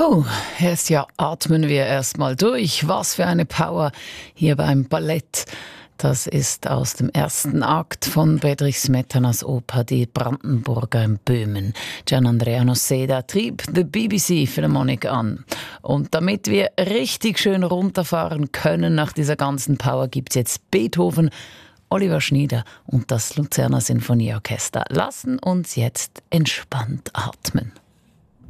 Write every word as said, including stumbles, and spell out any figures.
Puh, erst ja atmen wir erstmal durch. Was für eine Power hier beim Ballett. Das ist aus dem ersten Akt von Bedřich Smetanas Oper Die Brandenburger in Böhmen. Gianandrea Noseda trieb The B B C Philharmonic an. Und damit wir richtig schön runterfahren können nach dieser ganzen Power, gibt's jetzt Beethoven, Oliver Schnieder und das Luzerner Sinfonieorchester. Lassen uns jetzt entspannt atmen.